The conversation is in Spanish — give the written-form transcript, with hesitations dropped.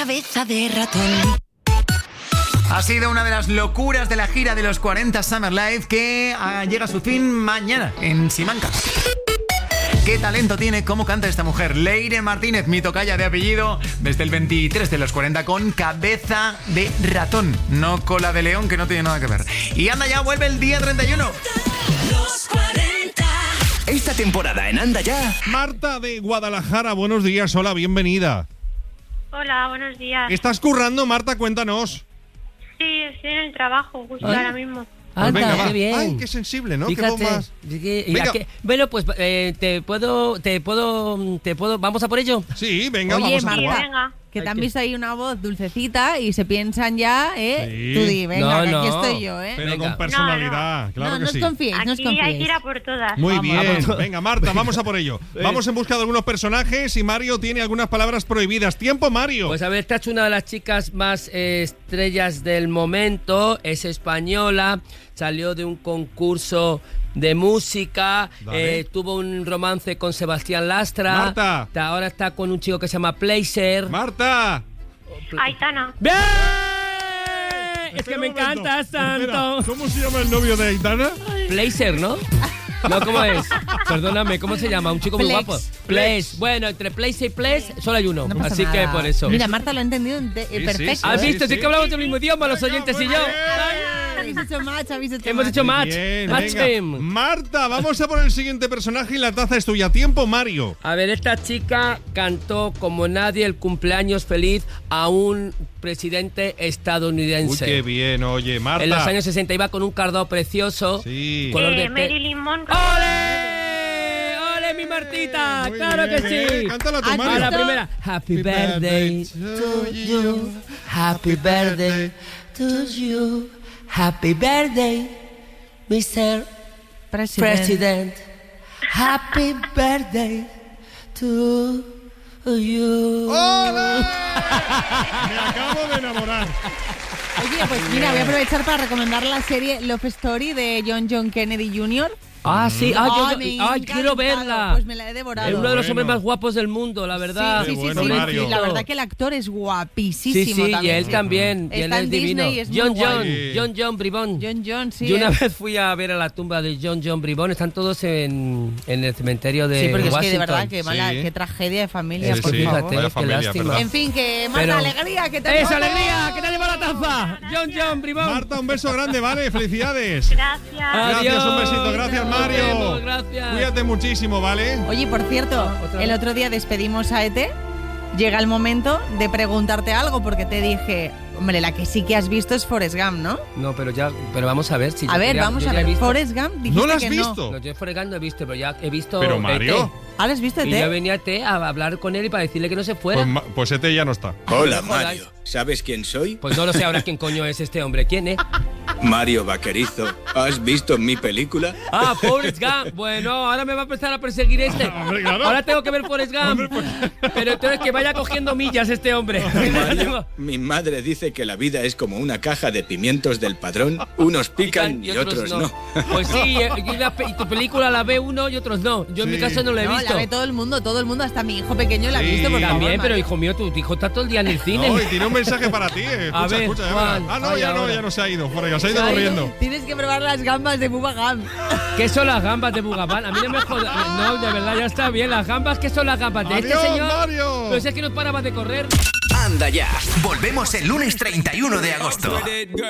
cabeza de ratón. Ha sido una de las locuras de la gira de los 40 Summer Live que llega a su fin mañana en Simancas. ¿Qué talento tiene? ¿Cómo canta esta mujer? Leire Martínez, mi tocaya de apellido, desde el 23 de los 40 con cabeza de ratón, no cola de león, que no tiene nada que ver. Y Anda Ya vuelve el día 31. Los 40. Esta temporada en Anda Ya. Marta de Guadalajara, buenos días, hola, bienvenida. Hola, buenos días. ¿Estás currando, Marta? Cuéntanos. Sí, estoy en el trabajo justo ahora mismo. Pues Anda, venga, va. qué bien. Ay, qué sensible, ¿no? Fíjate, Qué bombas. venga. Bueno, pues te puedo, ¿vamos a por ello? Sí, venga, Oye, vamos a Sí, Marta, jugar. venga. que te han visto ahí una voz dulcecita y se piensan ya, Sí. Tú di, venga, No, que aquí no. estoy yo, Pero Venga. con personalidad, claro no que os sí. confiéis, no os Aquí hay que confiéis. ir a por todas. Muy Vamos, bien. vamos. Venga, Marta, vamos a por ello. Vamos en busca de algunos personajes y Mario tiene algunas palabras prohibidas. ¡Tiempo, Mario! Pues a ver, esta es una de las chicas más estrellas del momento, es española, salió de un concurso de música, Vale. tuvo un romance con Sebastián Lastra. Marta. Ahora está con un chico que se llama Placer. ¡Marta! Aitana. ¡Bien! Es Espera que me un momento. encanta Espera, tanto. ¿cómo se llama el novio de Aitana? Placer, ¿no? No, ¿cómo es? Perdóname, ¿cómo se llama? Un chico muy Plex. guapo. Plex. Bueno, entre Placer y Plex solo hay uno. No pasa así nada. que por eso. Mira, Marta lo ha entendido perfecto. ¿Has sí, visto? sí. Sí que hablamos del mismo idioma, los oyentes y yo. Habéis hecho match, habéis hecho Hemos match. hecho match. Bien, Match venga. game. Marta, vamos a por el siguiente personaje y la taza es tuya. ¡Tiempo, Mario! A ver, esta chica cantó como nadie el cumpleaños feliz a un presidente Uy, estadounidense. qué bien, oye, Marta. En los años 60 iba con un cardado precioso. Sí. Color de pe- Marilyn Monroe. ¡Ole! ¡Ole, mi Martita! Muy ¡Claro bien, que sí! Cántala tú, ¿Has A Mario. la visto? primera. Happy birthday to you. Happy birthday to you. Happy birthday, Mr. President. Happy birthday to you. Me acabo de enamorar. Oye, pues mira, voy a aprovechar para recomendar la serie Love Story de John Kennedy Jr. Ah, sí. me ha Quiero encantado. verla. Pues me la he devorado. Es uno de los Bueno. hombres más guapos del mundo, la verdad. Sí, Qué bueno, sí, Mario. sí, la verdad que el actor es guapísimo Sí, sí, y también. él también. Y él Está es en divino. Disney, es muy John guay. John Bribón. John, sí. Yo una vez fui a ver a la tumba de John Bribón. Están todos en el cementerio de Sí, porque es Washington. que de verdad, que mala, Sí. qué tragedia de familia, Sí, por sí, favor. fíjate, vaya qué familia, lástima. ¿verdad? En fin, que Marta, Pero- alegría, que te ¡Esa alegría! ¡Que te ha llevado la taza! John Bribón. Marta, un beso grande, ¿vale? ¡Felicidades! Gracias. Gracias, un besito. Gracias, Nos Mario. vemos, gracias. Cuídate muchísimo, ¿vale? Oye, por cierto, Otra el vez. otro día despedimos a Ete. Llega el momento de preguntarte algo, porque te dije, hombre, la que sí que has visto es Forrest Gump, ¿no? No, pero vamos a ver si A yo ver, quería- vamos yo a ya he ver. visto- Forrest Gump, dijiste ¿No lo has que visto? No, yo Forrest Gump no he visto, pero ya he visto. Pero, Mario. ET. ¿Ahora has visto Y yo Ete? venía a ET a hablar con él y para decirle que no se fuera. Pues este ya no está. Hola, No jodas. Mario. ¿Sabes quién soy? Pues no lo sé ahora quién coño es este hombre. ¿Quién es? Mario Vaquerizo. ¿Has visto mi película? Ah, Forrest Gump. Bueno, ahora me va a empezar a perseguir este. Hombre, claro. Ahora tengo que ver Forrest Gump. Pero entonces que vaya cogiendo millas este hombre. Mario, mi madre dice que la vida es como una caja de pimientos del Padrón. Unos pican y otros no. Pues sí, y tu película la ve uno y otros no. Yo en mi Sí. caso no la he No, visto. la ve todo el mundo, hasta mi hijo pequeño la ha Sí, visto, por favor. También, pero Mario. hijo mío, tu hijo está todo el día en el cine. No, y tiene un mensaje para ti. Escucha, A ver, escucha, ya ¿cuál? verás. Ah, no, Ay, ya no, ahora. ya no se ha ido. Forrest, se ha ido Se ha ido. corriendo. Tienes que probar las gambas de Bubba Gump. ¿Qué son las gambas de Bugabán? A mí no me jodas. No, de verdad, ya está bien. Las gambas, ¿qué son las gambas? De este Adiós, señor. Mario. Pero si es que no paraba de correr. Anda ya. Volvemos el lunes 31 de agosto.